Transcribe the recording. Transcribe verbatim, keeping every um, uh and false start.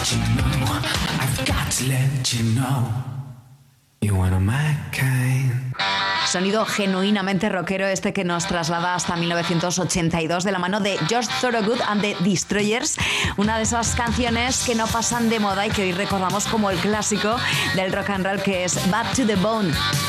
you know, I've got to let you know, you're one of my kind. Sonido genuinamente rockero este que nos traslada hasta mil novecientos ochenta y dos de la mano de Josh Thorogood and the Destroyers, una de esas canciones que no pasan de moda y que hoy recordamos como el clásico del rock and roll, que es Bad to the Bone.